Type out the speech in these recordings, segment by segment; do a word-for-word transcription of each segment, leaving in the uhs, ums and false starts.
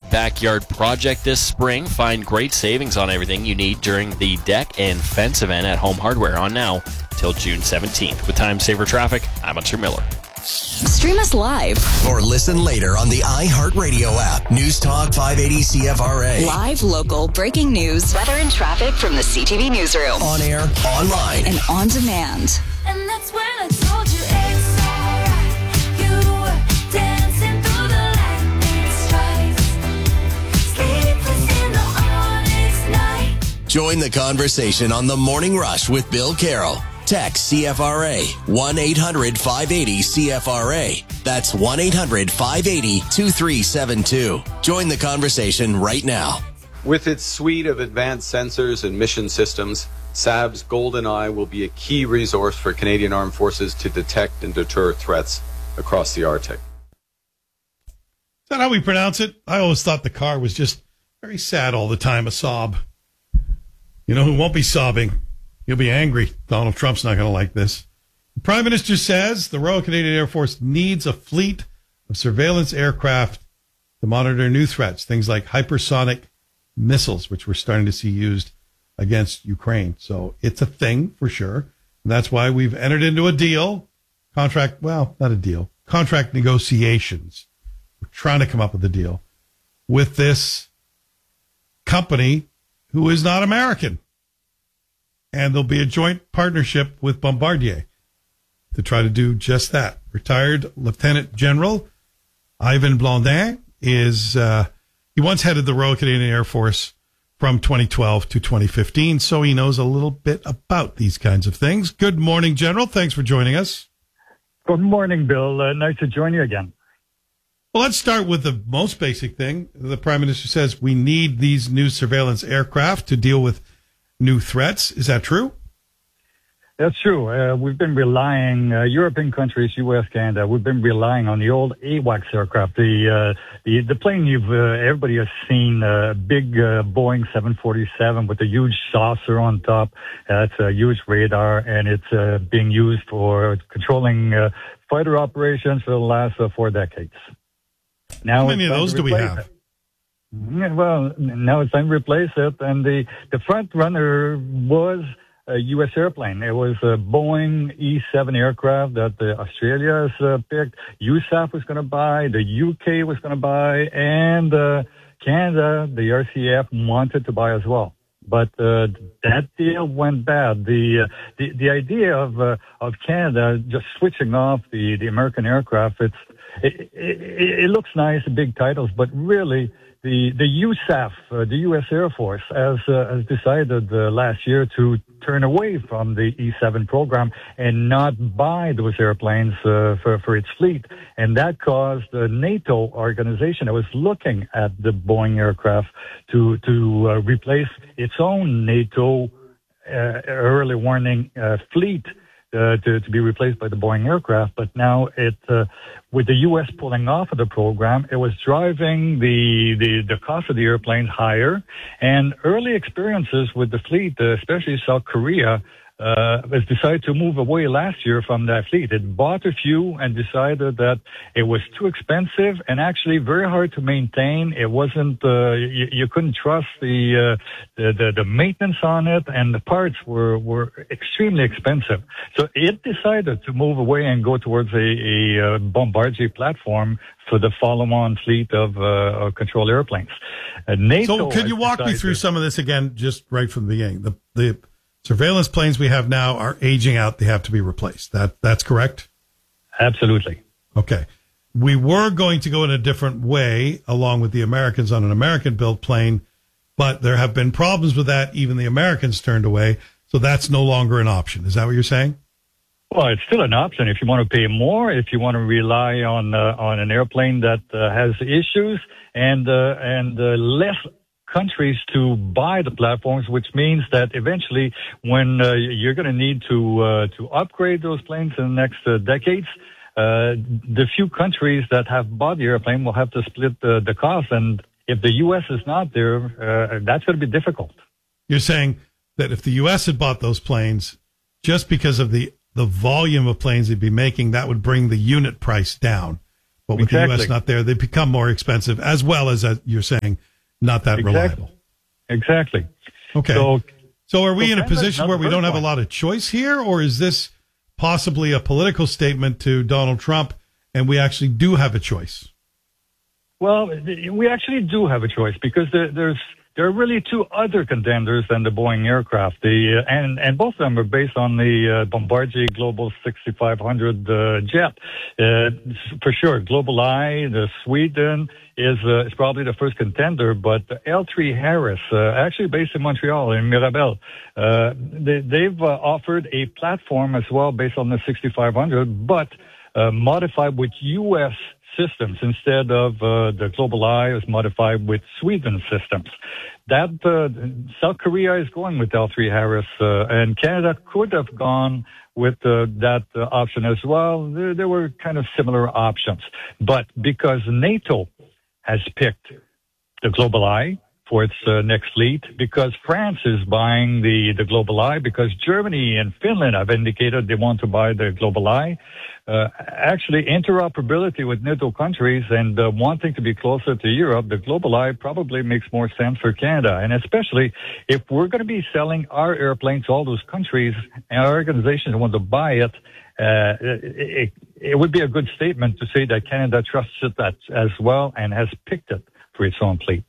backyard project this spring. Find great savings on everything you need during the deck and fence event at Home Hardware on now till June seventeenth. With Time Saver Traffic, I'm Hunter Miller. Stream us live or listen later on the iHeartRadio app. News Talk five eighty C F R A. Live, local, breaking news, weather and traffic from the C T V newsroom. On air, online, and on demand. And that's when I told you it's alright. You were dancing through the lightning strikes. Sleepless in the onyx night. Join the conversation on The Morning Rush with Bill Carroll. Text C F R A, one eight hundred five eighty C F R A. That's one eight hundred five eighty two three seven two. Join the conversation right now. With its suite of advanced sensors and mission systems, S A B's GoldenEye will be a key resource for Canadian Armed Forces to detect and deter threats across the Arctic. Is that how we pronounce it? I always thought the car was just very sad all the time, a sob. You know who won't be sobbing? You'll be angry. Donald Trump's not going to like this. The Prime Minister says the Royal Canadian Air Force needs a fleet of surveillance aircraft to monitor new threats, things like hypersonic missiles, which we're starting to see used against Ukraine. So it's a thing for sure. And that's why we've entered into a deal, contract, well, not a deal, contract negotiations. We're trying to come up with a deal with this company who is not American. And there'll be a joint partnership with Bombardier to try to do just that. Retired Lieutenant General Ivan Blondin is, uh, he once headed the Royal Canadian Air Force from twenty twelve to twenty fifteen, so he knows a little bit about these kinds of things. Good morning, General. Thanks for joining us. Good morning, Bill. Uh, nice to join you again. Well, let's start with the most basic thing. The Prime Minister says we need these new surveillance aircraft to deal with new threats. Is that true? That's true. Uh, we've been relying, uh, European countries, U S, Canada, we've been relying on the old AWACS aircraft, the uh, the, the plane you've uh, everybody has seen, a uh, big uh, Boeing seven forty-seven with a huge saucer on top. Uh, it's a huge radar, and it's uh, being used for controlling uh, fighter operations for the last uh, four decades. Now, how many of those do we have? It. Well, now it's time to replace it, and the, the front runner was a U S airplane. It was a Boeing E seven aircraft that uh, Australia has uh, picked, U S A F was going to buy, the U K was going to buy, and uh, Canada, the R C A F, wanted to buy as well. But uh, that deal went bad. The uh, the, the idea of uh, of Canada just switching off the, the American aircraft, it's it, it, it looks nice, big titles, but really, The the U S A F, uh, the U S Air Force, has uh, has decided uh, last year to turn away from the E seven program and not buy those airplanes uh, for for its fleet, and that caused the NATO organization that was looking at the Boeing aircraft to to uh, replace its own NATO uh, early warning uh, fleet. Uh, to, to be replaced by the Boeing aircraft, but now it, uh, with the U S pulling off of the program, it was driving the, the, the cost of the airplanes higher, and early experiences with the fleet, uh, especially South Korea, uh, has decided to move away last year from that fleet. It bought a few and decided that it was too expensive and actually very hard to maintain. It wasn't, uh, you, you couldn't trust the, uh, the, the, the maintenance on it, and the parts were, were extremely expensive. So it decided to move away and go towards a, a, uh Bombardier platform for the follow-on fleet of, uh, of control airplanes. Uh, NATO so could you walk me through some of this again, just right from the beginning? The, the, surveillance planes we have now are aging out. They have to be replaced. That That's correct? Absolutely. Okay. We were going to go in a different way along with the Americans on an American-built plane, but there have been problems with that. Even the Americans turned away, so that's no longer an option. Is that what you're saying? Well, it's still an option if you want to pay more, if you want to rely on uh, on an airplane that uh, has issues, and uh, and uh, less countries to buy the platforms, which means that eventually when uh, you're going to need to uh, to upgrade those planes in the next uh, decades, uh, the few countries that have bought the airplane will have to split the, the cost. And if the U S is not there, uh, that's going to be difficult. You're saying that if the U S had bought those planes, just because of the, the volume of planes they'd be making, that would bring the unit price down. But with the U S Exactly. not there, they become more expensive, as well as, uh, you're saying, not that Exactly. reliable. Exactly. Okay. So, So are we So in a Canada's position not where the we don't first have a one. lot of choice here, or is this possibly a political statement to Donald Trump and we actually do have a choice? well, th- we actually do have a choice because there, there's there are really two other contenders than the Boeing aircraft. The uh, and and both of them are based on the uh, Bombardier Global sixty-five hundred uh, jet. Uh, for sure, Global Eye, the Sweden is uh, is probably the first contender, but the L three Harris, uh, actually based in Montreal in Mirabel, uh, they, they've uh, offered a platform as well based on the sixty-five hundred, but uh, modified with U S systems instead of uh, the Global Eye is modified with Sweden systems. That uh, South Korea is going with L three Harris, uh, and Canada could have gone with uh, that uh, option as well. There, there were kind of similar options, but because NATO has picked the Global Eye for its uh, next fleet, because France is buying the, the Global Eye, because Germany and Finland have indicated they want to buy the Global Eye. Uh, actually, interoperability with NATO countries and uh, wanting to be closer to Europe, the Global Eye probably makes more sense for Canada. And especially if we're going to be selling our airplanes to all those countries and our organizations want to buy it, uh, it, it would be a good statement to say that Canada trusts it that as well and has picked it for its own fleet.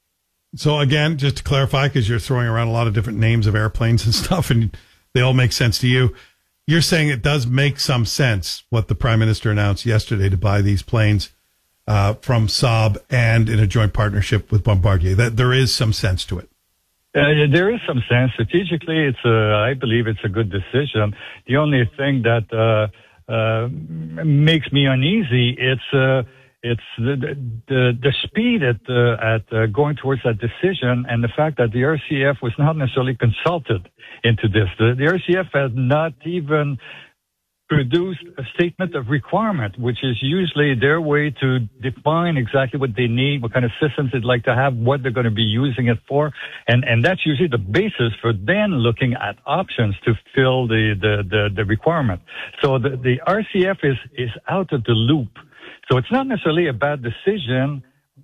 So again, just to clarify, because you're throwing around a lot of different names of airplanes and stuff, and they all make sense to you. You're saying it does make some sense what the Prime Minister announced yesterday to buy these planes uh, from Saab and in a joint partnership with Bombardier. That there is some sense to it. Uh, there is some sense. Strategically, it's a, I believe it's a good decision. The only thing that uh, uh, makes me uneasy, it's uh, it's the, the the speed at uh, at uh, going towards that decision, and the fact that the R C F was not necessarily consulted into this. The, the R C F has not even produced a statement of requirement, which is usually their way to define exactly what they need, what kind of systems they'd like to have, what they're going to be using it for. And, and that's usually the basis for then looking at options to fill the, the, the, the requirement. So the, the R C F is, is out of the loop. So it's not necessarily a bad decision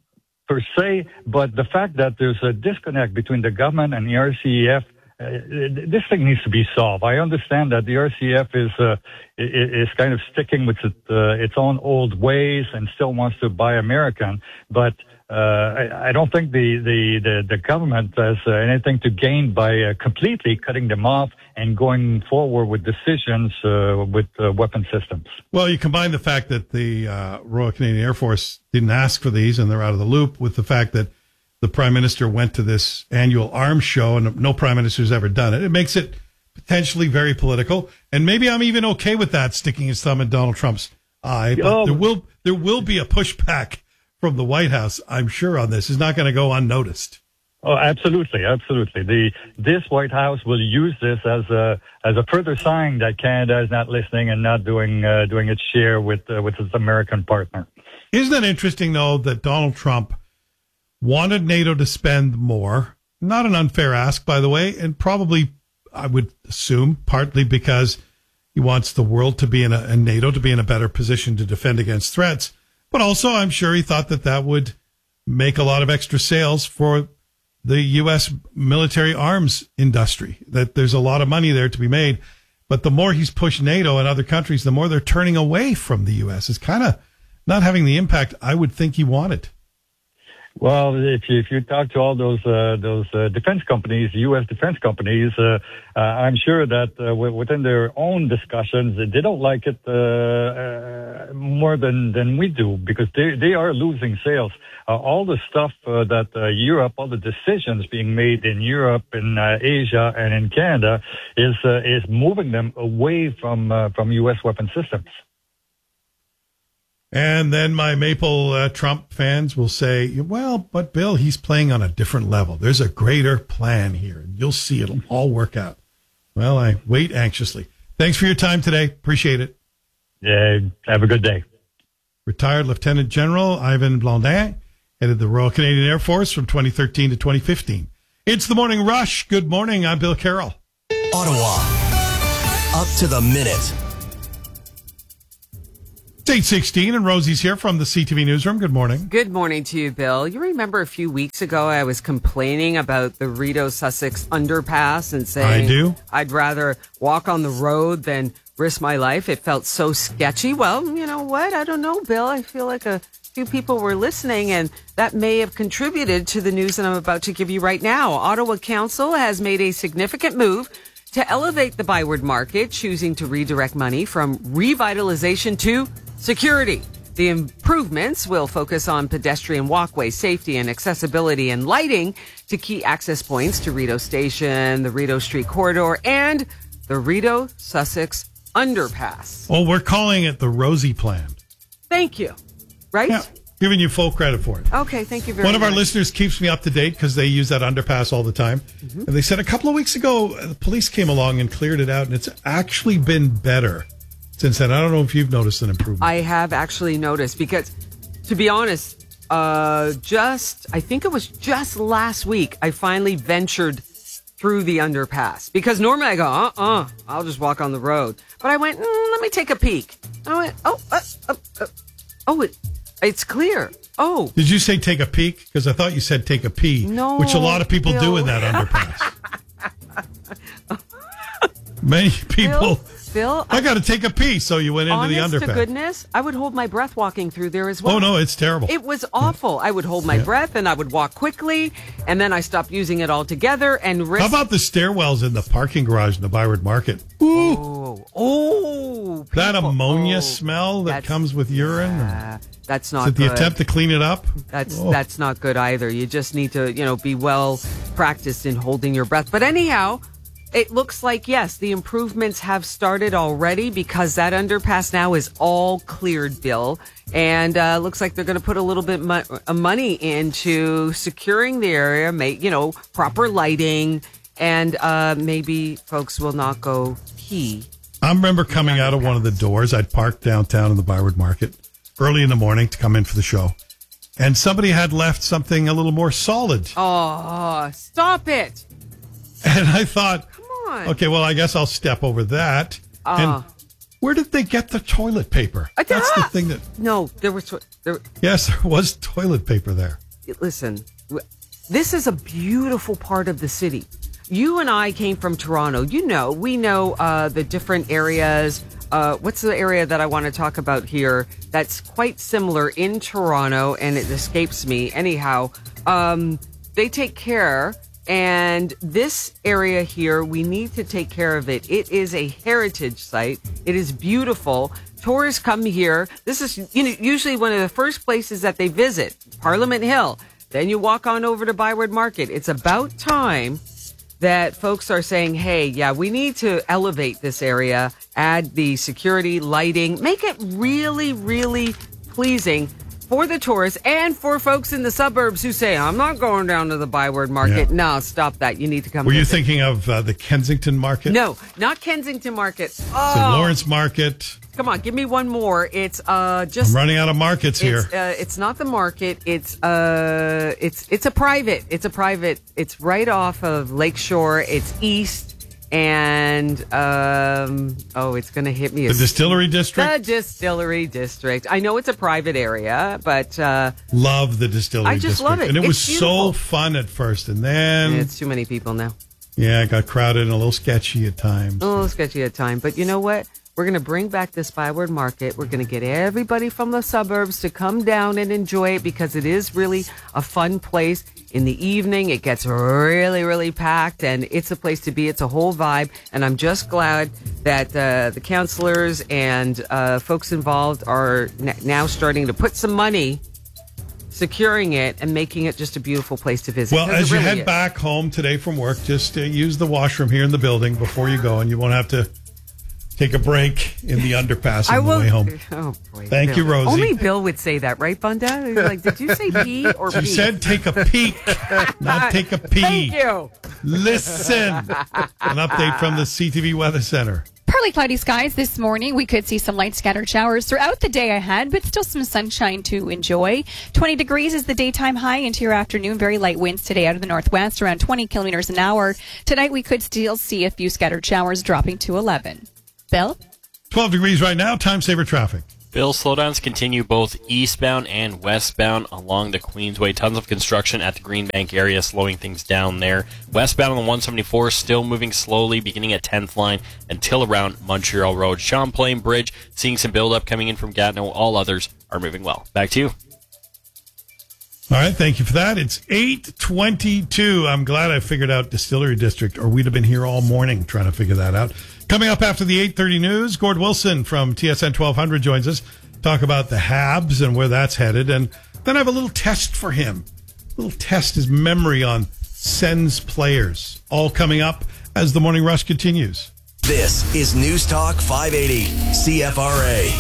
per se, but the fact that there's a disconnect between the government and the R C F, Uh, this thing needs to be solved. I understand that the R C F is uh, is kind of sticking with it, uh, its own old ways and still wants to buy American, but uh, I, I don't think the, the, the, the government has uh, anything to gain by uh, completely cutting them off and going forward with decisions uh, with uh, weapon systems. Well, you combine the fact that the uh, Royal Canadian Air Force didn't ask for these and they're out of the loop with the fact that the Prime Minister went to this annual arms show and no Prime Minister's ever done it. It makes it potentially very political. And maybe I'm even okay with that, sticking his thumb in Donald Trump's eye. But Oh. there will there will be a pushback from the White House, I'm sure, on this. It's not going to go unnoticed. Oh, absolutely, absolutely. The this White House will use this as a as a further sign that Canada is not listening and not doing uh, doing its share with uh, with its American partner. Isn't it interesting, though, that Donald Trump wanted NATO to spend more? Not an unfair ask, by the way, and probably, I would assume, partly because he wants the world to be in a, and NATO to be in a better position to defend against threats. But also, I'm sure he thought that that would make a lot of extra sales for the U S military arms industry, that there's a lot of money there to be made. But the more he's pushed NATO and other countries, the more they're turning away from the U S. It's kind of not having the impact I would think he wanted. Well, if you, if you talk to all those uh, those uh, defense companies, U S defense companies, uh, uh, I'm sure that uh, w- within their own discussions, they don't like it uh, uh, more than, than we do because they they are losing sales. Uh, all the stuff uh, that uh, Europe, all the decisions being made in Europe, in uh, Asia, and in Canada is uh, is moving them away from uh, from U S weapon systems. And then my Maple uh, Trump fans will say, well, but Bill, he's playing on a different level. There's a greater plan here, and you'll see it'll all work out. Well, I wait anxiously. Thanks for your time today. Appreciate it. Yeah, have a good day. Retired Lieutenant General Ivan Blondin headed the Royal Canadian Air Force from twenty thirteen to twenty fifteen. It's the Morning Rush. Good morning. I'm Bill Carroll. Ottawa. Up to the minute. It's eight sixteen, and Rosie's here from the C T V Newsroom. Good morning. Good morning to you, Bill. You remember a few weeks ago I was complaining about the Rideau Sussex underpass and saying I do. I'd rather walk on the road than risk my life. It felt so sketchy. Well, you know what? I don't know, Bill. I feel like a few people were listening, and that may have contributed to the news that I'm about to give you right now. Ottawa Council has made a significant move to elevate the Byward Market, choosing to redirect money from revitalization to security. The improvements will focus on pedestrian walkway safety and accessibility and lighting to key access points to Rideau Station, the Rideau Street Corridor, and the Rideau Sussex Underpass. Well, we're calling it the Rosie Plan. Thank you. Right? Yeah, giving you full credit for it. Okay, thank you very One much. of our listeners keeps me up to date because they use that underpass all the time. Mm-hmm. And they said a couple of weeks ago, the police came along and cleared it out, and it's actually been better since then. I don't know if you've noticed an improvement. I have actually noticed because, to be honest, uh, just, I think it was just last week, I finally ventured through the underpass. Because normally I go, uh-uh, I'll just walk on the road. But I went, mm, let me take a peek. I went, oh, uh, uh, uh, oh, it, it's clear. Oh. Did you say take a peek? Because I thought you said take a pee, No, which a lot of people Bill. do in that underpass. Many people... Bill, Bill I got to take a pee, so you went into honest the to underpass. goodness, I would hold my breath walking through there as well. Oh, no, it's terrible. It was awful. I would hold my Yeah. breath and I would walk quickly, and then I stopped using it altogether and risk. How about the stairwells in the parking garage in the Byward Market? Ooh, Oh, oh that people- ammonia oh, smell that that's- comes with urine. uh, that's Is not it the good. attempt to clean it up? That's Oh. that's not good either. You just need to, you know, be well practiced in holding your breath. But anyhow, it looks like, yes, the improvements have started already because that underpass now is all cleared, Bill. And uh, looks like they're going to put a little bit mo- of money into securing the area, make, you know, proper lighting, and uh, maybe folks will not go pee. I remember coming out of one of the doors. I'd parked downtown in the Byward Market early in the morning to come in for the show. And somebody had left something a little more solid. Oh, stop it. And I thought, Come on. okay, well, I guess I'll step over that. Uh. And where did they get the toilet paper? That's the Ah! thing that, No, there was... There, yes, there was toilet paper there. listen, w- this is a beautiful part of the city. You and I came from Toronto. You know, we know uh, the different areas. Uh, what's the area that I want to talk about here that's quite similar in Toronto, and it escapes me. Anyhow, um, they take care, and this area here, we need to take care of it. It is a heritage site. It is beautiful. Tourists come here. This is, you know, usually one of the first places that they visit, Parliament Hill. Then you walk on over to Byward Market. It's about time that folks are saying, hey, yeah, we need to elevate this area, add the security, lighting, make it really, really pleasing for the tourists and for folks in the suburbs who say, I'm not going down to the Byward Market. Yeah. No, stop that. You need to come Were you visit. thinking of uh, the Kensington Market? No, not Kensington Market. St. Oh, Lawrence Market. come on, give me one more. It's uh just I'm running out of markets here. It's, uh, it's not the market. It's uh, it's it's a private. It's a private. It's right off of Lakeshore. It's east, and um, oh, it's gonna hit me. The as- Distillery District? The Distillery District. I know it's a private area, but uh, Love the Distillery I just District. love it. And it It's was beautiful. so fun at first. And then, it's too many people now. yeah, it got crowded and a little sketchy at times. A little sketchy at time, but you know what? We're going to bring back this Byward Market. We're going to get everybody from the suburbs to come down and enjoy it because it is really a fun place. In the evening, it gets really, really packed, and it's a place to be. It's a whole vibe, and I'm just glad that uh, the councillors and uh, folks involved are n- now starting to put some money securing it and making it just a beautiful place to visit. Well, 'Cause it as you really head is. back home today from work, just uh, use the washroom here in the building before you go, and you won't have to take a break in the underpass on I the will. way home. Oh boy! Thank Bill. you, Rosie. Only Bill would say that, right, Bunda? He's like, did you say pee or She pee? said take a peek, not take a pee. Thank you. Listen. An update from the C T V Weather Center. Partly cloudy skies this morning. We could see some light scattered showers throughout the day ahead, but still some sunshine to enjoy. twenty degrees is the daytime high into your afternoon. Very light winds today out of the northwest, around twenty kilometers an hour. Tonight we could still see a few scattered showers dropping to eleven. Bill? twelve degrees right now. Time saver traffic. Bill, slowdowns continue both eastbound and westbound along the Queensway. Tons of construction at the Greenbank area, slowing things down there. Westbound on the one seventy-four, still moving slowly, beginning at tenth line until around Montreal Road. Champlain Bridge, seeing some buildup coming in from Gatineau. All others are moving well. Back to you. All right, thank you for that. It's eight twenty-two. I'm glad I figured out Distillery District, or we'd have been here all morning trying to figure that out. Coming up after the eight thirty news, Gord Wilson from T S N twelve hundred joins us. Talk about the Habs and where that's headed. And then I have a little test for him. A little test his memory on Sens players. All coming up as the Morning Rush continues. This is News Talk five eighty C F R A.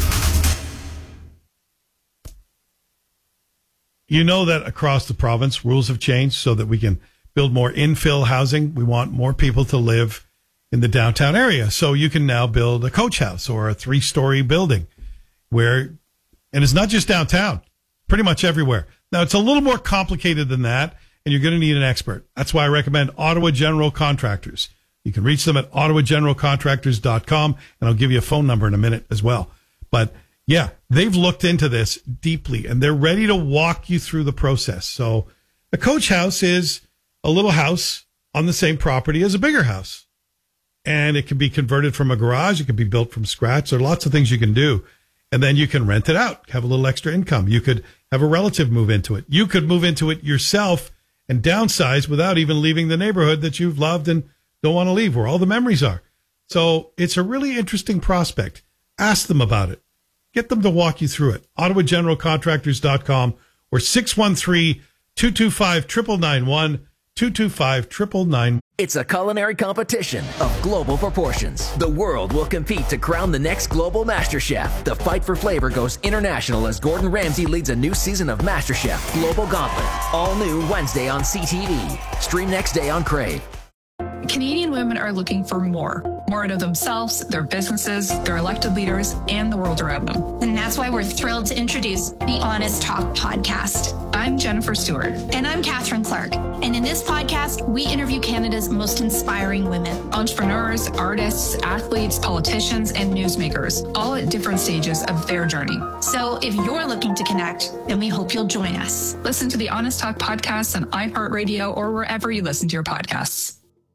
You know that across the province, rules have changed so that we can build more infill housing. We want more people to live in the downtown area. So you can now build a coach house or a three-story building where, and it's not just downtown, pretty much everywhere. Now, it's a little more complicated than that, and you're going to need an expert. That's why I recommend Ottawa General Contractors. You can reach them at ottawa general contractors dot com, and I'll give you a phone number in a minute as well. But yeah, they've looked into this deeply, and they're ready to walk you through the process. So a coach house is a little house on the same property as a bigger house. And it can be converted from a garage. It can be built from scratch. There are lots of things you can do. And then you can rent it out, have a little extra income. You could have a relative move into it. You could move into it yourself and downsize without even leaving the neighborhood that you've loved and don't want to leave, where all the memories are. So it's a really interesting prospect. Ask them about it. Get them to walk you through it. ottawa general contractors dot com or six one three, two two five, nine nine nine one, two two five, nine nine nine one. It's a culinary competition of global proportions. The world will compete to crown the next global master chef. The fight for flavor goes international as Gordon Ramsay leads a new season of MasterChef Global Gauntlet. All new Wednesday on C T V. Stream next day on Crave. Canadian women are looking for more. More out of themselves, their businesses, their elected leaders, and the world around them. And that's why we're thrilled to introduce the Honest Talk podcast. I'm Jennifer Stewart. And I'm Catherine Clark. And in this podcast, we interview Canada's most inspiring women. Entrepreneurs, artists, athletes, politicians, and newsmakers, all at different stages of their journey. So if you're looking to connect, then we hope you'll join us. Listen to the Honest Talk podcast on iHeartRadio or wherever you listen to your podcasts.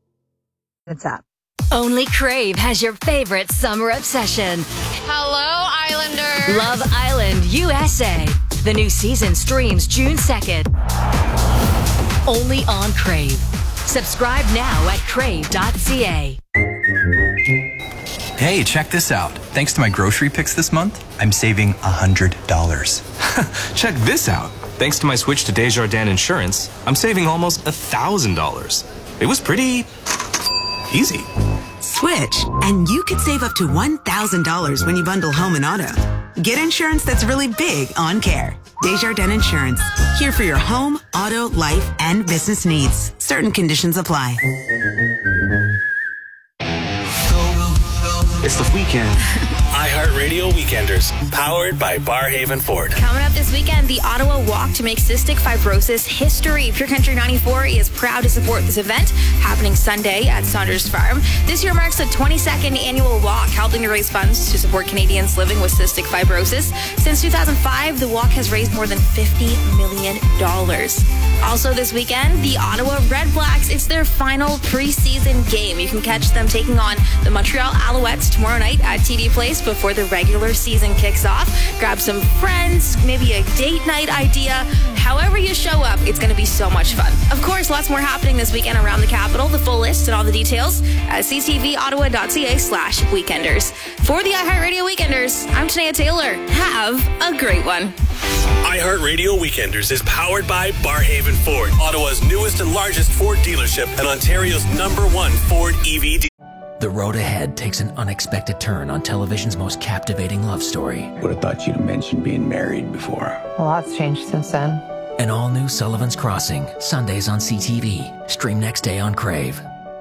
It's up. Only Crave has your favorite summer obsession. Hello, Islanders. Love Island U S A. The new season streams June second. Only on Crave. Subscribe now at crave dot c a. Hey, check this out. Thanks to my grocery picks this month, I'm saving one hundred dollars. Check this out. Thanks to my switch to Desjardins Insurance, I'm saving almost one thousand dollars. It was pretty easy. Switch, and you could save up to one thousand dollars when you bundle home and auto. Get insurance that's really big on care. Desjardins Insurance. Here for your home, auto, life, and business needs. Certain conditions apply. It's the weekend. iHeartRadio Weekenders, powered by Barhaven Ford. Coming up this weekend, the Ottawa Walk to Make Cystic Fibrosis History. Pure Country ninety-four is proud to support this event, happening Sunday at Saunders Farm. This year marks the twenty-second annual walk, helping to raise funds to support Canadians living with cystic fibrosis. Since two thousand five, the walk has raised more than fifty million dollars. Also this weekend, the Ottawa Red Blacks, it's their final preseason game. You can catch them taking on the Montreal Alouettes tomorrow night at T D Place before the regular season kicks off. Grab some friends, maybe a date night idea. However you show up, it's going to be so much fun. Of course, lots more happening this weekend around the capital. The full list and all the details at c t v ottawa dot c a slash weekenders. For the iHeartRadio Weekenders, I'm Tanea Taylor. Have a great one. iHeartRadio Weekenders is powered by Barhaven Ford, Ottawa's newest and largest Ford dealership and Ontario's number one Ford E V D. The road ahead takes an unexpected turn on television's most captivating love story. Would have thought you'd have mentioned being married before. A lot's changed since then. An all-new Sullivan's Crossing, Sundays on C T V. Stream next day on Crave.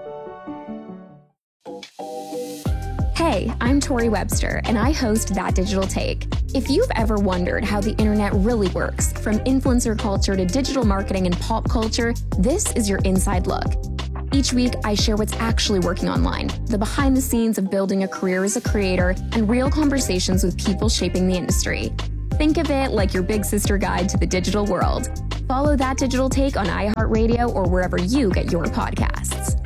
Hey, I'm Tori Webster, and I host That Digital Take. If you've ever wondered how the internet really works, from influencer culture to digital marketing and pop culture, this is your inside look. Each week, I share what's actually working online, the behind the scenes of building a career as a creator, and real conversations with people shaping the industry. Think of it like your big sister guide to the digital world. Follow That Digital Take on iHeartRadio or wherever you get your podcasts.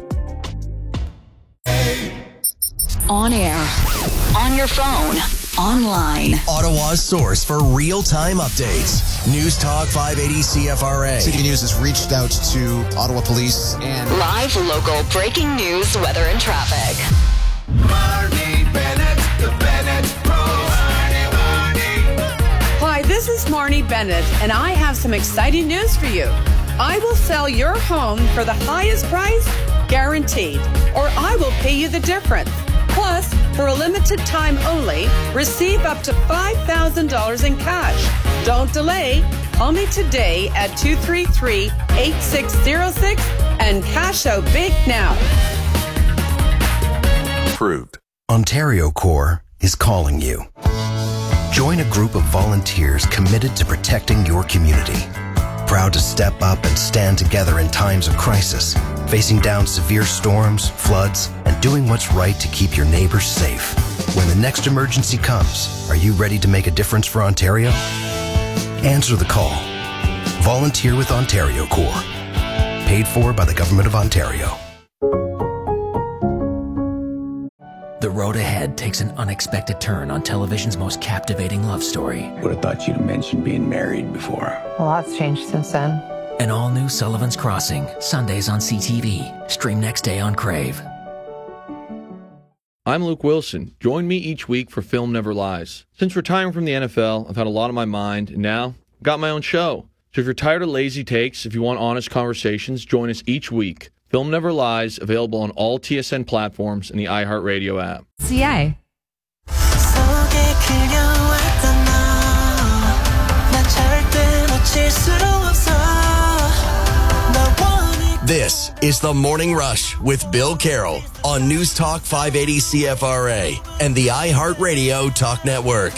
On air, on your phone, online. Ottawa's source for real-time updates. News Talk five eighty C F R A. City News has reached out to Ottawa Police and... Live local breaking news, weather, and traffic. Marnie Bennett, the Bennett Pro. Marnie, Marnie. Hi, this is Marnie Bennett, and I have some exciting news for you. I will sell your home for the highest price, guaranteed, or I will pay you the difference. Plus, for a limited time only, receive up to five thousand dollars in cash. Don't delay. Call me today at two three three, eight six zero six and cash out big now. Approved. Ontario Corps is calling you. Join a group of volunteers committed to protecting your community. Proud to step up and stand together in times of crisis, facing down severe storms, floods, and doing what's right to keep your neighbors safe. When the next emergency comes, are you ready to make a difference for Ontario? Answer the call. Volunteer with Ontario Corps. Paid for by the Government of Ontario. The road ahead takes an unexpected turn on television's most captivating love story. Would have thought you'd have mentioned being married before. A lot's changed since then. An all-new Sullivan's Crossing, Sundays on C T V. Stream next day on Crave. I'm Luke Wilson. Join me each week for Film Never Lies. Since retiring from the N F L, I've had a lot on my mind, and now I've got my own show. So if you're tired of lazy takes, if you want honest conversations, join us each week. Film Never Lies, available on all T S N platforms and the iHeartRadio app. C A. This is The Morning Rush with Bill Carroll on News Talk five eighty C F R A and the iHeartRadio Talk Network.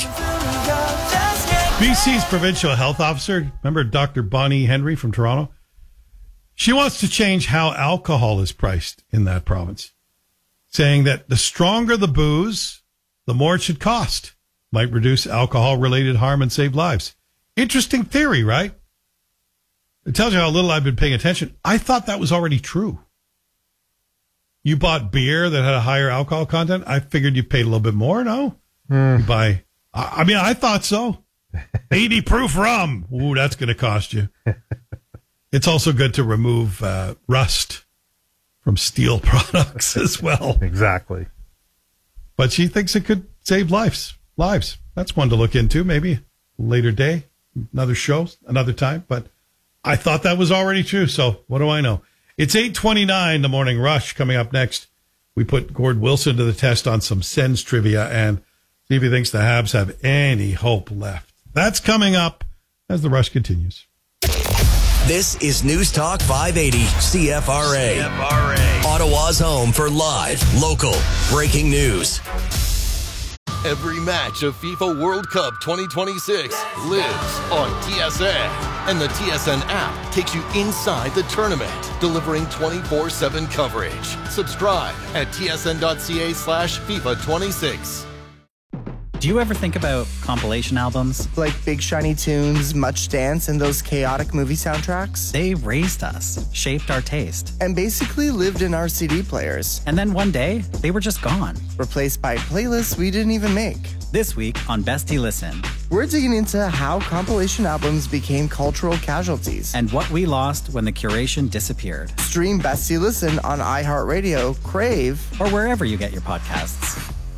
B C's provincial health officer, remember Doctor Bonnie Henry from Toronto? She wants to change how alcohol is priced in that province, saying that the stronger the booze, the more it should cost. Might reduce alcohol-related harm and save lives. Interesting theory, right? It tells you how little I've been paying attention. I thought that was already true. You bought beer that had a higher alcohol content. I figured you paid a little bit more, no? Mm. You buy, I mean, I thought so. eighty proof rum. Ooh, that's going to cost you. It's also good to remove uh, rust from steel products as well. Exactly. But she thinks it could save lives. Lives. That's one to look into, maybe later day, another show, another time. But I thought that was already true. So what do I know? It's eight twenty-nine, The Morning Rush. Coming up next, we put Gord Wilson to the test on some Sens trivia and see if he thinks the Habs have any hope left. That's coming up as the Rush continues. This is News Talk five eighty C F R A. C F R A. Ottawa's home for live, local, breaking news. Every match of FIFA World Cup twenty twenty-six lives on T S N. And the T S N app takes you inside the tournament, delivering twenty-four seven coverage. Subscribe at tsn.ca slash FIFA 26. Do you ever think about compilation albums? Like Big Shiny Tunes, Much Dance, and those chaotic movie soundtracks? They raised us, shaped our taste. And basically lived in our C D players. And then one day, they were just gone. Replaced by playlists we didn't even make. This week on Bestie Listen, we're digging into how compilation albums became cultural casualties. And what we lost when the curation disappeared. Stream Bestie Listen on iHeartRadio, Crave, or wherever you get your podcasts.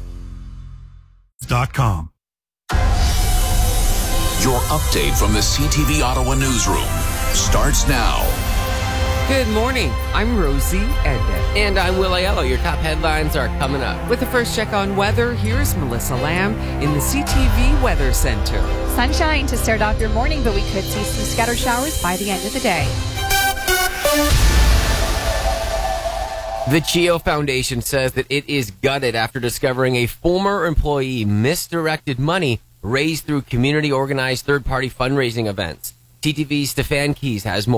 Dot com. Your update from the C T V Ottawa newsroom starts now. Good morning. I'm Rosie Edna. And I'm Will Aiello. Your top headlines are coming up. With the first check on weather, here's Melissa Lamb in the C T V Weather Center. Sunshine to start off your morning, but we could see some scattered showers by the end of the day. The CHEO Foundation says that it is gutted after discovering a former employee misdirected money raised through community-organized third-party fundraising events. T T V's Stefan Keys has more.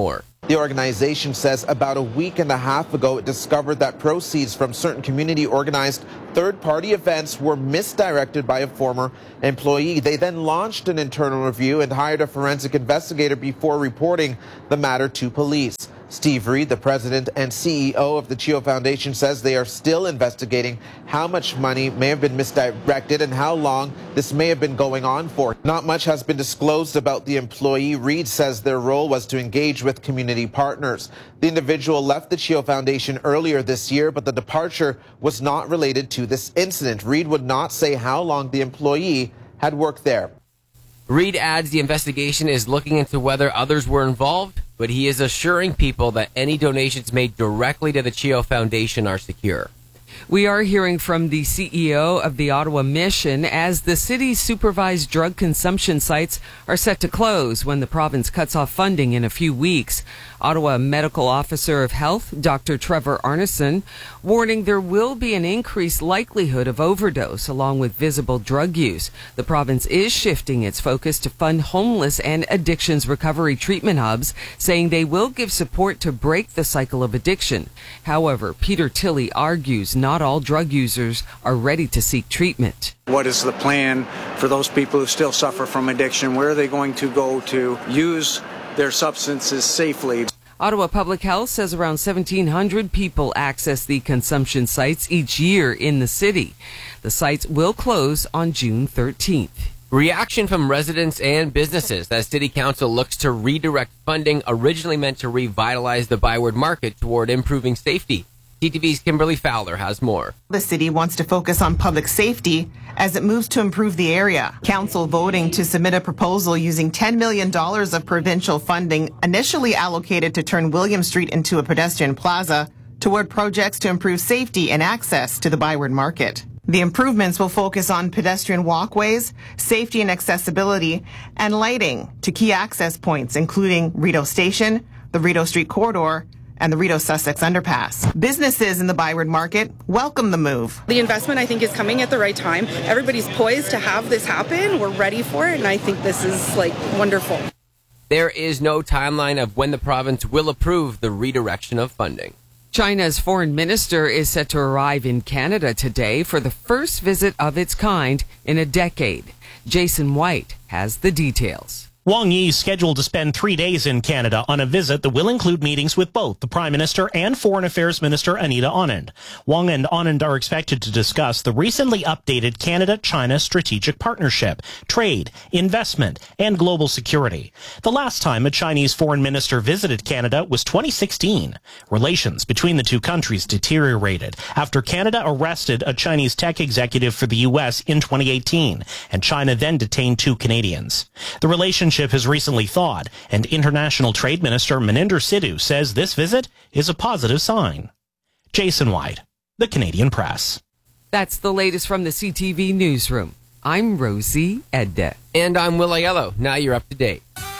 The organization says about a week and a half ago, it discovered that proceeds from certain community-organized third-party events were misdirected by a former employee. They then launched an internal review and hired a forensic investigator before reporting the matter to police. Steve Reed, the president and C E O of the Chio Foundation, says they are still investigating how much money may have been misdirected and how long this may have been going on for. Not much has been disclosed about the employee. Reed says their role was to engage with community partners. The individual left the Chio Foundation earlier this year, but the departure was not related to this incident. Reed would not say how long the employee had worked there. Reed adds the investigation is looking into whether others were involved, but he is assuring people that any donations made directly to the Chio Foundation are secure. We are hearing from the C E O of the Ottawa Mission as the city's supervised drug consumption sites are set to close when the province cuts off funding in a few weeks. Ottawa Medical Officer of Health, Doctor Trevor Arneson, warning there will be an increased likelihood of overdose along with visible drug use. The province is shifting its focus to fund homeless and addictions recovery treatment hubs, saying they will give support to break the cycle of addiction. However, Peter Tilley argues not all drug users are ready to seek treatment. What is the plan for those people who still suffer from addiction? Where are they going to go to use their substances safely? Ottawa Public Health says around seventeen hundred people access the consumption sites each year in the city. The sites will close on June thirteenth. Reaction from residents and businesses as City Council looks to redirect funding originally meant to revitalize the Byward Market toward improving safety. C T V's Kimberly Fowler has more. The city wants to focus on public safety as it moves to improve the area. Council voting to submit a proposal using ten million dollars of provincial funding initially allocated to turn William Street into a pedestrian plaza toward projects to improve safety and access to the Byward Market. The improvements will focus on pedestrian walkways, safety and accessibility, and lighting to key access points, including Rideau Station, the Rideau Street Corridor, and the Rideau Sussex Underpass. Businesses in the Byward Market welcome the move. The investment, I think, is coming at the right time. Everybody's poised to have this happen. We're ready for it, and I think this is, like, wonderful. There is no timeline of when the province will approve the redirection of funding. China's foreign minister is set to arrive in Canada today for the first visit of its kind in a decade. Jason White has the details. Wang Yi is scheduled to spend three days in Canada on a visit that will include meetings with both the Prime Minister and Foreign Affairs Minister Anita Anand. Wang and Anand are expected to discuss the recently updated Canada-China strategic partnership, trade, investment, and global security. The last time a Chinese foreign minister visited Canada was twenty sixteen. Relations between the two countries deteriorated after Canada arrested a Chinese tech executive for the U S in twenty eighteen, and China then detained two Canadians. The relationship has recently thawed, and International Trade Minister Maninder Sidhu says this visit is a positive sign. Jason White, The Canadian Press. That's the latest from the C T V Newsroom. I'm Rosie Edda. And I'm Will Aiello. Now you're up to date.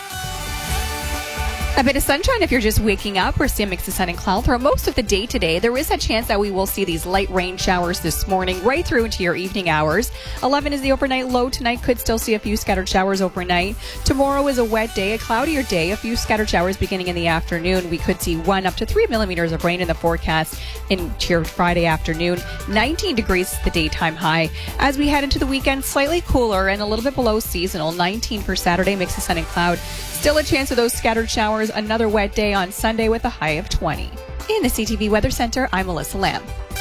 A bit of sunshine if you're just waking up. We're seeing a mix of sun and cloud throughout most of the day today. There is a chance that we will see these light rain showers this morning right through into your evening hours. eleven is the overnight low tonight. Could still see a few scattered showers overnight. Tomorrow is a wet day, a cloudier day. A few scattered showers beginning in the afternoon. We could see one up to three millimeters of rain in the forecast into your Friday afternoon. nineteen degrees is the daytime high. As we head into the weekend, slightly cooler and a little bit below seasonal. nineteen for Saturday, mix of sun and cloud. Still a chance of those scattered showers. Another wet day on Sunday with a high of twenty. In the C T V Weather Center, I'm Melissa Lamb.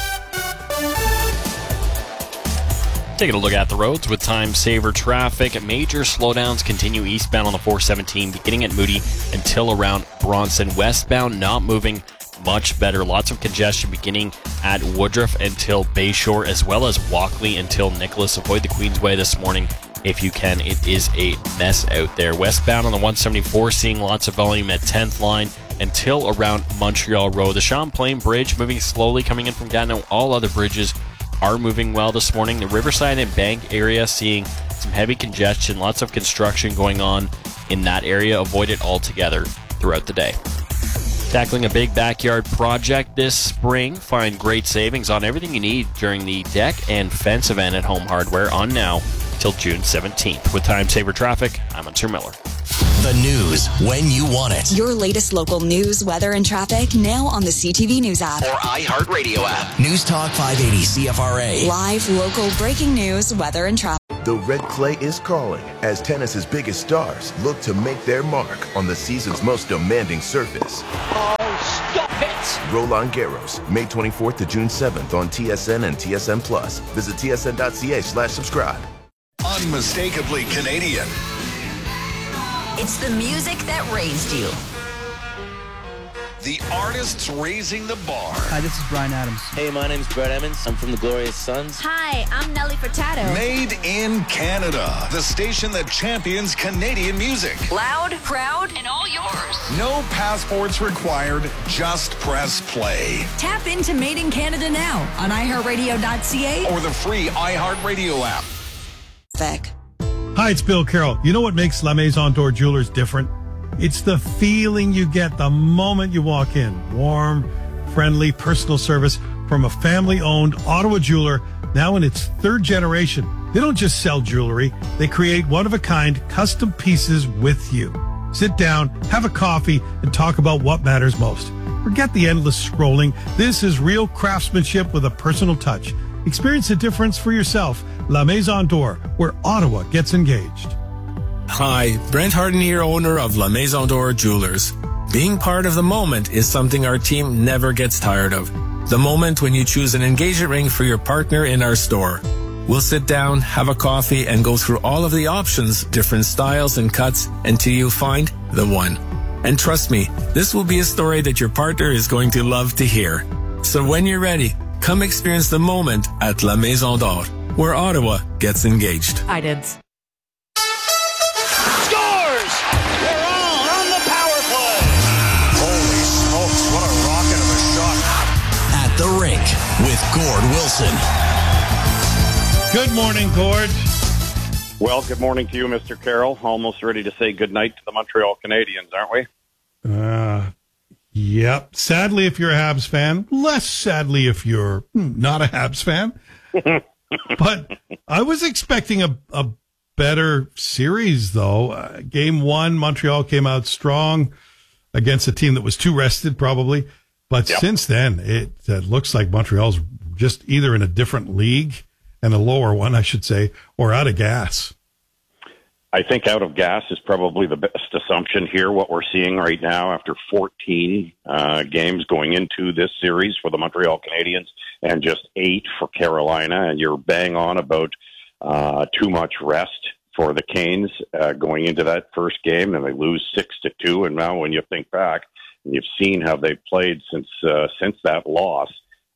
Taking a look at the roads with time saver traffic. Major slowdowns continue eastbound on the four seventeen, beginning at Moody until around Bronson. Westbound, not moving much better. Lots of congestion beginning at Woodruff until Bayshore, as well as Walkley until Nicholas. Avoid the Queensway this morning if you can. It is a mess out there. Westbound on the one seventy-four, seeing lots of volume at tenth line until around Montreal Road. The Champlain Bridge moving slowly coming in from Gatineau. All other bridges are moving well this morning. The Riverside and Bank area seeing some heavy congestion. Lots of construction going on in that area. Avoid it altogether throughout the day. Tackling a big backyard project this spring. Find great savings on everything you need during the deck and fence event at Home Hardware on now till June seventeenth. With time saver traffic, I'm Hunter Miller. The news when you want it. Your latest local news, weather, and traffic now on the C T V News app. Or iHeartRadio app. News Talk five eighty C F R A. Live, local, breaking news, weather, and traffic. The red clay is calling as tennis's biggest stars look to make their mark on the season's most demanding surface. Oh, stop it! Roland Garros, May twenty-fourth to June seventh on T S N and T S N Plus. Visit T S N dot C A slash subscribe. Unmistakably Canadian. It's the music that raised you. The artists raising the bar. Hi, this is Brian Adams. Hey, my name's Brett Emmons. I'm from the Glorious Sons. Hi, I'm Nelly Furtado. Made in Canada, the station that champions Canadian music. Loud, proud, and all yours. No passports required, just press play. Tap into Made in Canada now on i heart radio dot c a or the free iHeartRadio app. Vic. Hi, it's Bill Carroll. You know what makes La Maison d'Or Jewelers different? It's the feeling you get the moment you walk in. Warm, friendly, personal service from a family-owned Ottawa jeweler now in its third generation. They don't just sell jewelry. They create one-of-a-kind custom pieces with you. Sit down, have a coffee, and talk about what matters most. Forget the endless scrolling. This is real craftsmanship with a personal touch. Experience the difference for yourself. La Maison d'Or, where Ottawa gets engaged. Hi, Brent Harden here, owner of La Maison d'Or Jewelers. Being part of the moment is something our team never gets tired of. The moment when you choose an engagement ring for your partner in our store. We'll sit down, have a coffee, and go through all of the options, different styles and cuts, until you find the one. And trust me, this will be a story that your partner is going to love to hear. So when you're ready, come experience the moment at La Maison d'Or, where Ottawa gets engaged. I did. The Rink with Gord Wilson. Good morning, Gord. Well, good morning to you, Mister Carroll. Almost ready to say goodnight to the Montreal Canadiens, aren't we? Uh, yep. Sadly, if you're a Habs fan. Less sadly if you're not a Habs fan. But I was expecting a, a better series, though. Uh, game one, Montreal came out strong against a team that was too rested, probably. But yep. Since then, it uh, looks like Montreal's just either in a different league, and a lower one, I should say, or out of gas. I think out of gas is probably the best assumption here. What we're seeing right now after fourteen uh, games going into this series for the Montreal Canadiens and just eight for Carolina, and you're bang on about uh, too much rest for the Canes uh, going into that first game, and they lose six to two. And now when you think back, you've seen how they've played since uh, since that loss.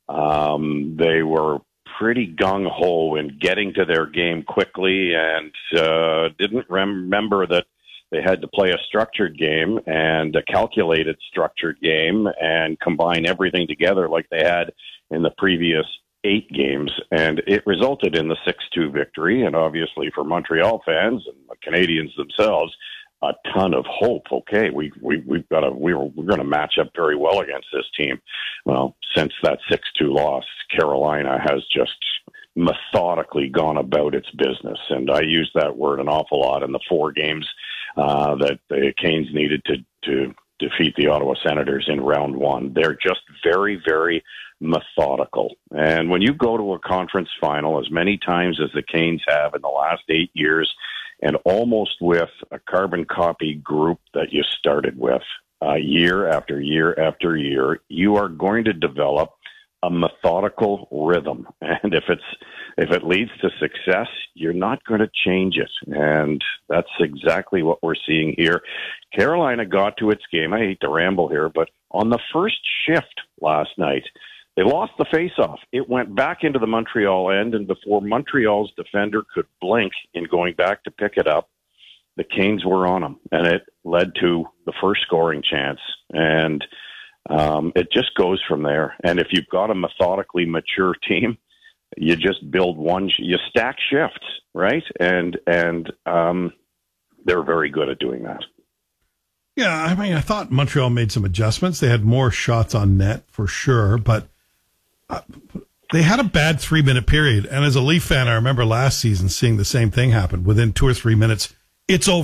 Um, they were pretty gung-ho in getting to their game quickly and uh, didn't remember that they had to play a structured game and a calculated structured game and combine everything together like they had in the previous eight games. And it resulted in the six two victory. And obviously for Montreal fans and the Canadians themselves, a ton of hope. Okay, we we we've got a we were we're going to match up very well against this team. Well, since that six two loss, Carolina has just methodically gone about its business, and I use that word an awful lot in the four games uh, that the Canes needed to to defeat the Ottawa Senators in round one. They're just very very methodical, and when you go to a conference final as many times as the Canes have in the last eight years. And almost with a carbon copy group that you started with uh, year after year after year, you are going to develop a methodical rhythm. And if it's if it leads to success, you're not going to change it. And that's exactly what we're seeing here. Carolina got to its game. I hate to ramble here, but on the first shift last night, they lost the faceoff. It went back into the Montreal end, and before Montreal's defender could blink in going back to pick it up, the Canes were on them, and it led to the first scoring chance. And um, it just goes from there. And if you've got a methodically mature team, you just build one, you stack shifts, right? And and um, they're very good at doing that. Yeah, I mean, I thought Montreal made some adjustments. They had more shots on net for sure, but uh, they had a bad three-minute period. And as a Leaf fan, I remember last season seeing the same thing happen. Within two or three minutes, it's over.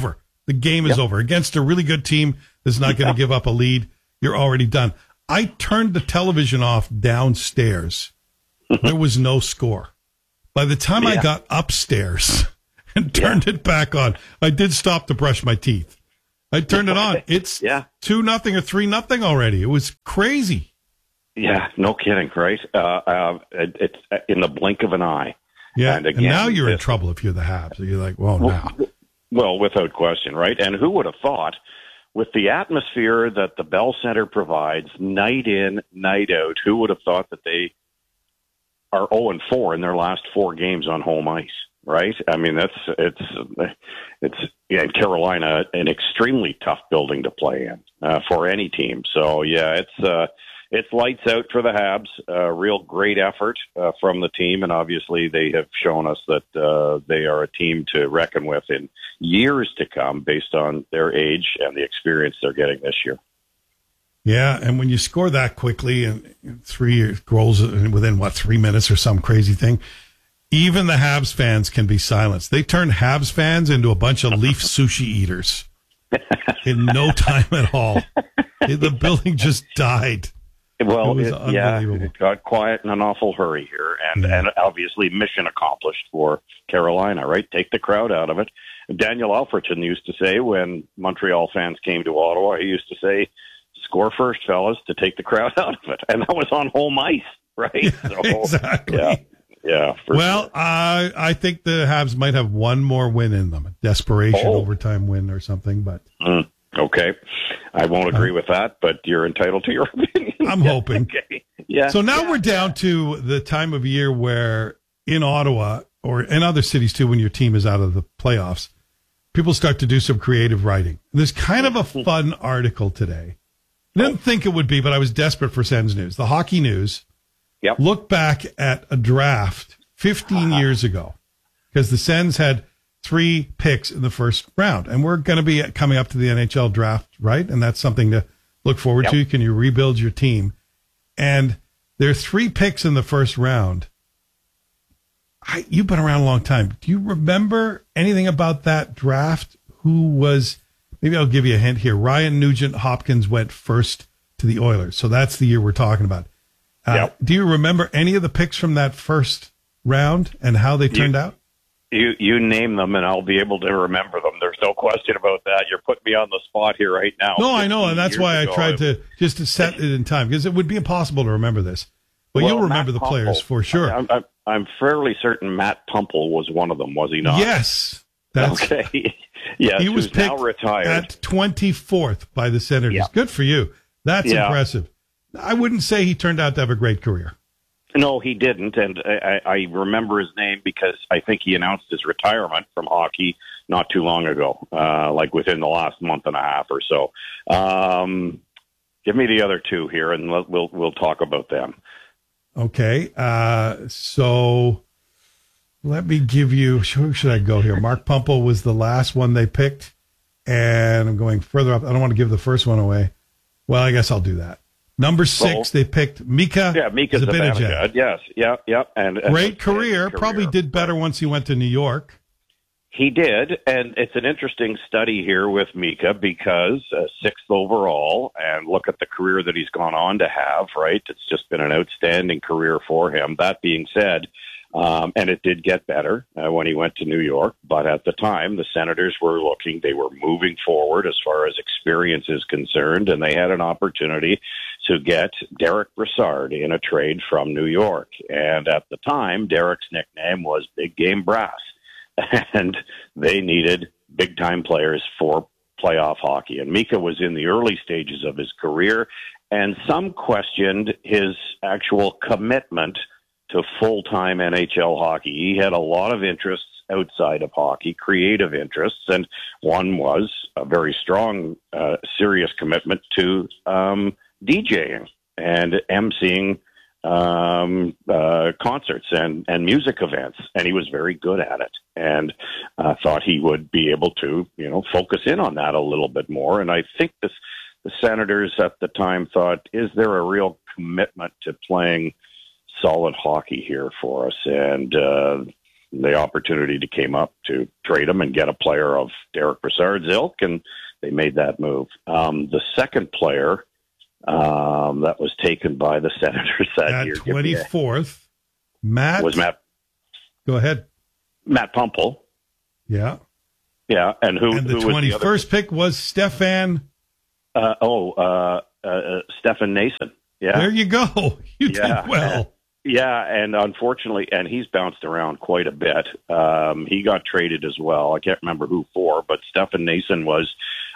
The game is yep. over. Against a really good team that's not going to give up a lead, you're already done. I turned the television off downstairs. There was no score. By the time yeah. I got upstairs and turned yeah. it back on, I did stop to brush my teeth. I turned it on. It's yeah. two nothing or three nothing already. It was crazy. Yeah, no kidding, right? Uh, uh, it, it's in the blink of an eye. Yeah, and, again, and now you're in trouble if you're the Habs. You're like, well, well, now. Well, without question, right? And who would have thought, with the atmosphere that the Bell Center provides, night in, night out, who would have thought that they are oh and four in their last four games on home ice, right? I mean, that's it's it's yeah, in Carolina, an extremely tough building to play in uh, for any team. So yeah, it's. Uh, It's lights out for the Habs. Uh, real great effort uh, from the team, and obviously they have shown us that uh, they are a team to reckon with in years to come based on their age and the experience they're getting this year. Yeah, and when you score that quickly and three goals within, what, three minutes or some crazy thing, even the Habs fans can be silenced. They turned Habs fans into a bunch of Leaf sushi eaters in no time at all. The building just died. Well, it it, yeah, it got quiet in an awful hurry here, and, yeah. and obviously mission accomplished for Carolina, right? Take the crowd out of it. Daniel Alfredson used to say when Montreal fans came to Ottawa, he used to say, score first, fellas, to take the crowd out of it. And that was on home ice, right? Yeah, so, exactly. Yeah, yeah well, sure. I I think the Habs might have one more win in them, a desperation oh. overtime win or something, but... Mm. Okay. I won't agree with that, but you're entitled to your opinion. I'm hoping. Okay. Yeah. So now yeah. we're down to the time of year where in Ottawa or in other cities too, when your team is out of the playoffs, people start to do some creative writing. There's kind of a fun article today. I didn't think it would be, but I was desperate for Sens News. The Hockey News yep. looked back at a draft fifteen uh-huh. years ago because the Sens had three picks in the first round. And we're going to be coming up to the N H L draft, right? And that's something to look forward yep. to. Can you rebuild your team? And there are three picks in the first round. I, you've been around a long time. Do you remember anything about that draft? Who was, maybe I'll give you a hint here. Ryan Nugent-Hopkins went first to the Oilers. So that's the year we're talking about. Uh, yep. Do you remember any of the picks from that first round and how they turned you- out? You you name them, and I'll be able to remember them. There's no question about that. You're putting me on the spot here right now. No, I know, and that's why I tried to just to set it in time, because it would be impossible to remember this. But well, you'll remember Matt the players Pumple. for sure. I'm, I'm, I'm fairly certain Matt Pumple was one of them, was he not? Yes. That's, okay. Yes, he was picked now retired. at twenty-fourth by the Senators. Yeah. Good for you. That's yeah. impressive. I wouldn't say he turned out to have a great career. No, he didn't, and I, I remember his name because I think he announced his retirement from hockey not too long ago, uh, like within the last month and a half or so. Um, give me the other two here, and we'll we'll, we'll talk about them. Okay, uh, so let me give you. Who should I go here? Mark Pumple was the last one they picked, and I'm going further up. I don't want to give the first one away. Well, I guess I'll do that. Number six, well, they picked Mika. Yeah, Mika Zibanejad. Yes, yeah, yeah. And, and Great career. career. Probably did better once he went to New York. He did, and it's an interesting study here with Mika because uh, sixth overall, and look at the career that he's gone on to have, right? It's just been an outstanding career for him. That being said, um, and it did get better uh, when he went to New York, but at the time, the Senators were looking, they were moving forward as far as experience is concerned, and they had an opportunity to get Derek Brassard in a trade from New York. And at the time, Derek's nickname was Big Game Brass. And they needed big-time players for playoff hockey. And Mika was in the early stages of his career, and some questioned his actual commitment to full-time N H L hockey. He had a lot of interests outside of hockey, creative interests, and one was a very strong, uh, serious commitment to um, DJing and emceeing um, uh, concerts and, and music events. And he was very good at it, and uh, thought he would be able to, you know, focus in on that a little bit more. And I think this, the Senators at the time thought, is there a real commitment to playing solid hockey here for us? And uh, the opportunity to came up to trade him and get a player of Derek Brassard's ilk, and they made that move. Um, the second player um, that was taken by the Senators that At year, twenty-fourth, Matt was Matt. Go ahead, Matt Pumple. Yeah, yeah, and who? And the who twenty-first pick was Stefan. Uh, oh, uh, uh, Stefan Nason. Yeah, there you go. You yeah. did well. Yeah, and unfortunately, and he's bounced around quite a bit. Um, he got traded as well. I can't remember who for, but Stefan Nason was.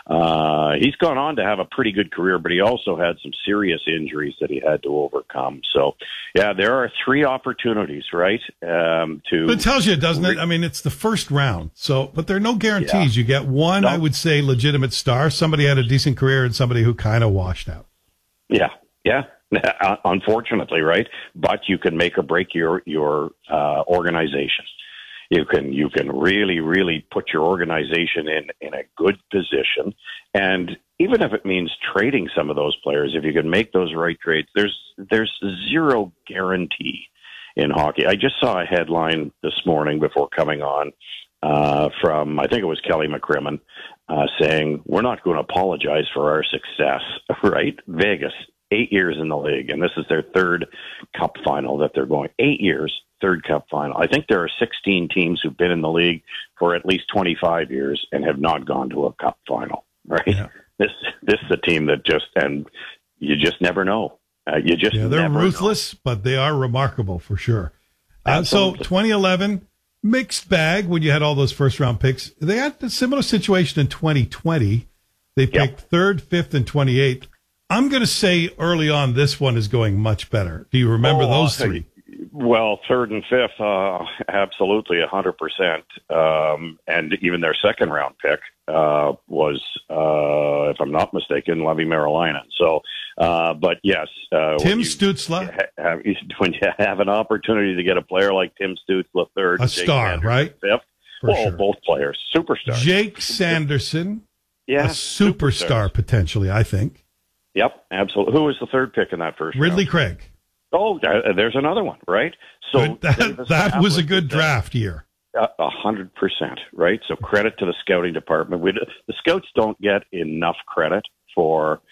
Uh, he's gone on to have a pretty good career, but he also had some serious injuries that he had to overcome. So, yeah, there are three opportunities, right? Um, to but it tells you, doesn't it? I mean, it's the first round. So, but there are no guarantees. Yeah. You get one, no. I would say, legitimate star. Somebody had a decent career, and somebody who kind of washed out. Yeah, yeah. Unfortunately, right? But you can make or break your your uh, organization. You can you can really really put your organization in in a good position, and even if it means trading some of those players, if you can make those right trades, there's there's zero guarantee in hockey. I just saw a headline this morning before coming on uh, from I think it was Kelly McCrimmon uh, saying we're not going to apologize for our success. Right, Vegas. Eight years in the league, and this is their third cup final that they're going. Eight years, third cup final. I think there are sixteen teams who've been in the league for at least twenty-five years and have not gone to a cup final, right? Yeah. This this is a team that just, and you just never know. Uh, you just yeah, they're never ruthless, know. But they are remarkable for sure. Uh, so twenty eleven, mixed bag when you had all those first-round picks. They had a similar situation in twenty twenty. They picked yep. third, fifth, and twenty-eighth. I'm going to say early on this one is going much better. Do you remember oh, those three? Well, third and fifth, uh, absolutely, one hundred percent. Um, and even their second round pick uh, was, uh, if I'm not mistaken, Levi Merrilainen. So, uh, but yes. Uh, Tim when Stützle. Ha- have, when you have an opportunity to get a player like Tim Stützle third. A star, Anderson, right? Fifth. For well, sure. Both players, superstars. Jake Sanderson. Yeah. A superstar, superstars. Potentially, I think. Yep, absolutely. Who was the third pick in that first Ridley round? Craig. Oh, uh, there's another one, right? So that, that was a good draft year. A hundred percent, right? So credit to the scouting department. We, the scouts don't get enough credit for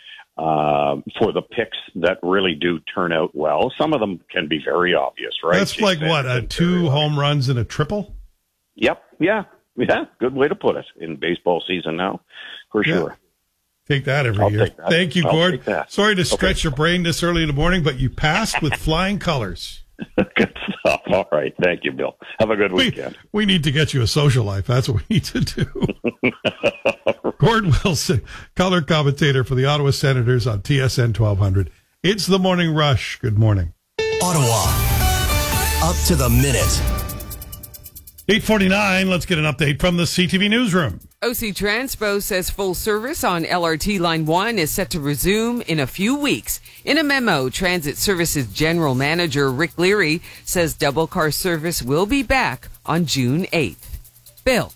uh, for the picks that really do turn out well. Some of them can be very obvious, right? That's Jake like what, a two home runs and a triple? Yep, yeah, yeah. Good way to put it in baseball season now, for yeah. sure. Take that every I'll year. Take that. Thank you, I'll Gord. take that. Sorry to stretch okay. your brain this early in the morning, but you passed with flying colors. Good stuff. All right. Thank you, Bill. Have a good weekend. We, we need to get you a social life. That's what we need to do. Gord Wilson, color commentator for the Ottawa Senators on T S N twelve hundred. It's the Morning Rush. Good morning. Ottawa. Up to the minute. eight forty-nine, let's get an update from the C T V newsroom. O C Transpo says full service on L R T Line one is set to resume in a few weeks. In a memo, Transit Services General Manager Rick Leary says double car service will be back on June eighth. Bill.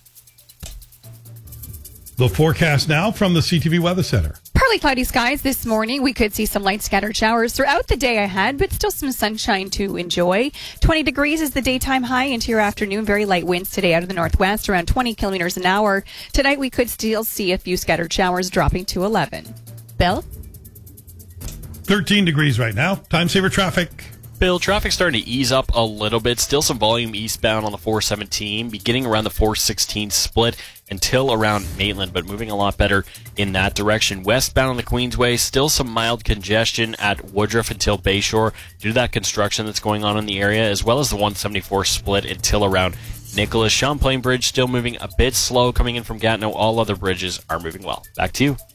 The forecast now from the C T V Weather Center. Partly cloudy skies this morning. We could see some light scattered showers throughout the day ahead, but still some sunshine to enjoy. twenty degrees is the daytime high into your afternoon. Very light winds today out of the northwest, around twenty kilometers an hour. Tonight we could still see a few scattered showers dropping to eleven. Bill? thirteen degrees right now. Time saver traffic. Bill, traffic starting to ease up a little bit. Still some volume eastbound on the four seventeen, beginning around the four sixteen split until around Maitland, but moving a lot better in that direction. Westbound on the Queensway, still some mild congestion at Woodruff until Bayshore due to that construction that's going on in the area, as well as the one seventy-four split until around Nicholas. Champlain Bridge still moving a bit slow coming in from Gatineau. All other bridges are moving well. Back to you.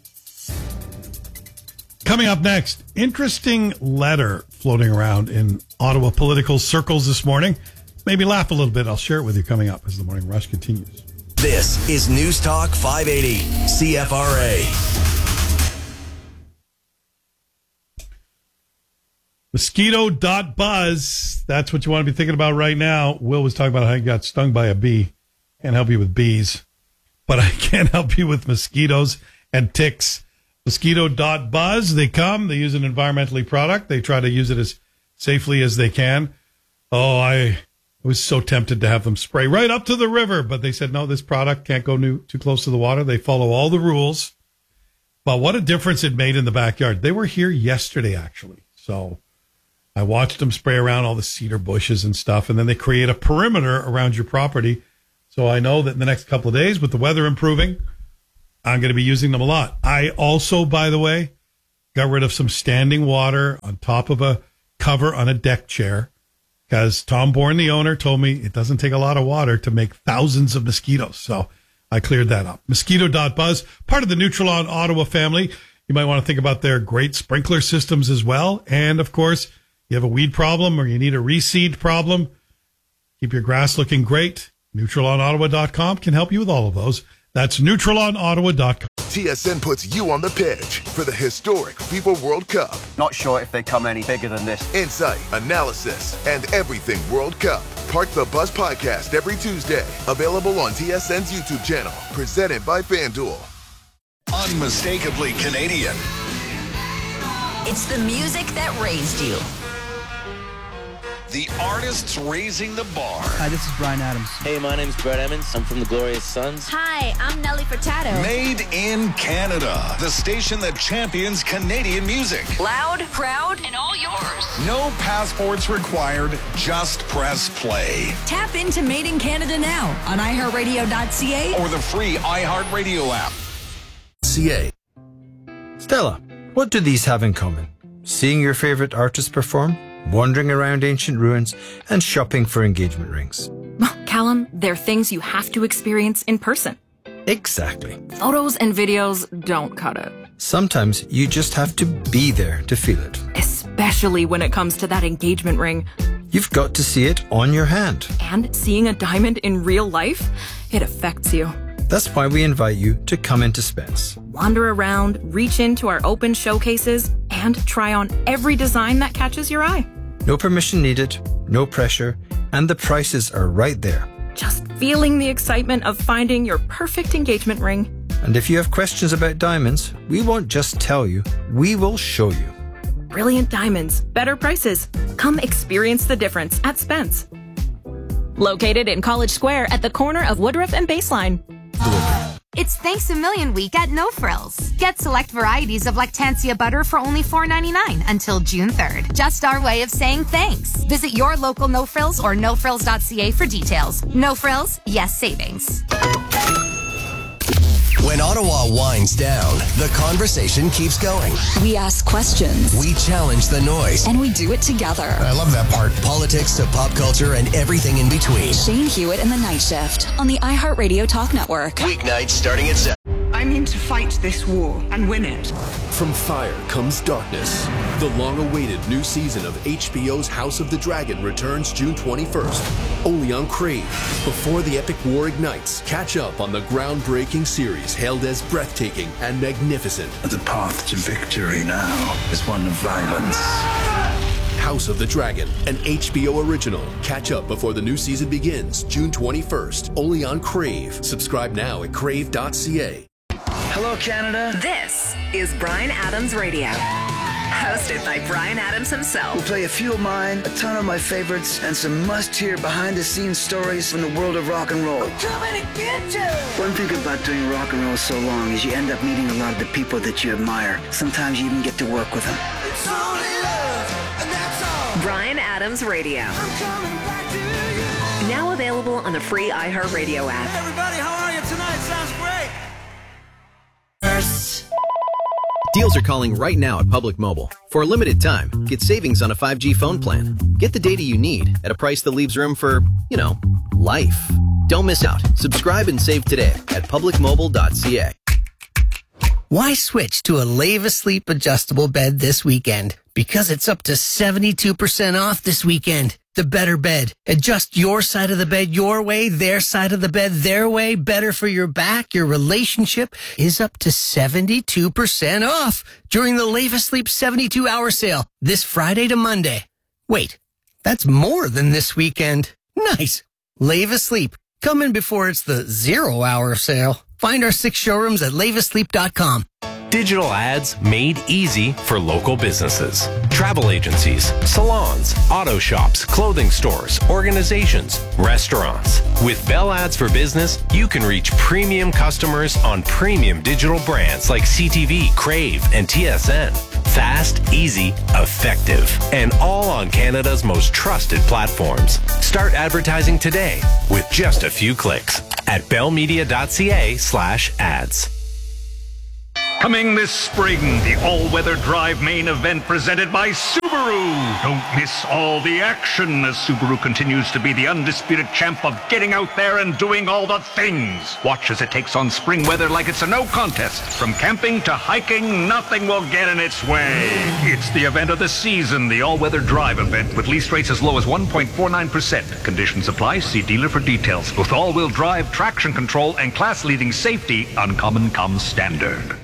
Coming up next, interesting letter floating around in Ottawa political circles this morning. Maybe laugh a little bit. I'll share it with you coming up as the Morning Rush continues. This is News Talk five eighty C F R A. Mosquito dot buzz. That's what you want to be thinking about right now. Will was talking about how he got stung by a bee. Can't help you with bees, but I can help you with mosquitoes and ticks. Mosquito dot buzz. They come. They use an environmentally product. They try to use it as safely as they can. Oh, I I was so tempted to have them spray right up to the river, but they said, no, this product can't go new, too close to the water. They follow all the rules. But what a difference it made in the backyard. They were here yesterday, actually. So I watched them spray around all the cedar bushes and stuff, and then they create a perimeter around your property. So I know that in the next couple of days, with the weather improving, I'm going to be using them a lot. I also, by the way, got rid of some standing water on top of a cover on a deck chair, because Tom Bourne, the owner, told me it doesn't take a lot of water to make thousands of mosquitoes. So I cleared that up. Mosquito dot buzz, part of the Nutrilon Ottawa family. You might want to think about their great sprinkler systems as well. And, of course, you have a weed problem or you need a reseed problem, keep your grass looking great, Nutrilon Ottawa dot com can help you with all of those. That's Nutrilon Ottawa dot com. T S N puts you on the pitch for the historic FIFA World Cup. Not sure if they come any bigger than this. Insight, analysis, and everything World Cup. Park the Buzz podcast every Tuesday. Available on T S N's YouTube channel. Presented by FanDuel. Unmistakably Canadian. It's the music that raised you. The artists raising the bar. Hi, this is Brian Adams. Hey, my name's Brett Emmons. I'm from the Glorious Sons. Hi, I'm Nelly Furtado. Made in Canada. The station that champions Canadian music. Loud, proud, and all yours. No passports required. Just press play. Tap into Made in Canada now on i heart radio dot c a or the free iHeartRadio app. C A. Stella, what do these have in common? Seeing your favorite artist perform, wandering around ancient ruins, and shopping for engagement rings. Callum, they're things you have to experience in person. Exactly. Photos and videos don't cut it. Sometimes you just have to be there to feel it. Especially when it comes to that engagement ring. You've got to see it on your hand. And seeing a diamond in real life, it affects you. That's why we invite you to come into Spence. Wander around, reach into our open showcases, and try on every design that catches your eye. No permission needed, no pressure, and the prices are right there. Just feeling the excitement of finding your perfect engagement ring. And if you have questions about diamonds, we won't just tell you, we will show you. Brilliant diamonds, better prices. Come experience the difference at Spence. Located in College Square at the corner of Woodruff and Baseline. It's Thanks a Million week at No Frills. Get select varieties of Lactantia butter for only four ninety-nine until June third. Just our way of saying thanks. Visit your local No Frills or no frills dot c a for details. No Frills, yes savings. When Ottawa winds down, the conversation keeps going. We ask questions. We challenge the noise. And we do it together. I love that part. Politics to pop culture and everything in between. Shane Hewitt and the Night Shift on the iHeartRadio Talk Network. Weeknights starting at seven. I mean to fight this war and win it. From fire comes darkness. The long-awaited new season of H B O's House of the Dragon returns June twenty-first, only on Crave. Before the epic war ignites, catch up on the groundbreaking series hailed as breathtaking and magnificent. The path to victory now is one of violence. House of the Dragon, an H B O original. Catch up before the new season begins June twenty-first, only on Crave. Subscribe now at crave dot c a. Hello, Canada. This is Brian Adams Radio, hosted by Brian Adams himself. We'll play a few of mine, a ton of my favorites, and some must-hear behind-the-scenes stories from the world of rock and roll. I'm coming to get you! One thing about doing rock and roll so long is you end up meeting a lot of the people that you admire. Sometimes you even get to work with them. It's only love, and that's all. Brian Adams Radio. I'm coming back to you. Now available on the free iHeartRadio app. Hey everybody, how are you tonight? Sounds great. Deals are calling right now at Public Mobile. For a limited time, get savings on a five G phone plan. Get the data you need at a price that leaves room for, you know, life. Don't miss out. Subscribe and save today at public mobile dot c a. Why switch to a Lave Asleep adjustable bed this weekend? Because it's up to seventy-two percent off this weekend. The better bed. Adjust your side of the bed your way, their side of the bed their way. Better for your back, your relationship is up to seventy-two percent off during the Lave Asleep seventy-two hour sale this Friday to Monday. Wait, that's more than this weekend. Nice. Lave Asleep. Come in before it's the zero hour sale. Find our six showrooms at lave asleep dot com. Digital ads made easy for local businesses. Travel agencies, salons, auto shops, clothing stores, organizations, restaurants. With Bell Ads for Business, you can reach premium customers on premium digital brands like C T V, Crave, and T S N. Fast, easy, effective, and all on Canada's most trusted platforms. Start advertising today with just a few clicks at bellmedia.ca slash ads. Coming this spring, the all-weather drive main event presented by Subaru. Don't miss all the action as Subaru continues to be the undisputed champ of getting out there and doing all the things. Watch as it takes on spring weather like it's a no contest. From camping to hiking, nothing will get in its way. It's the event of the season, the all-weather drive event with lease rates as low as one point four nine percent. Conditions apply. See dealer for details. With all-wheel drive, traction control, and class-leading safety, Uncommon comes standard.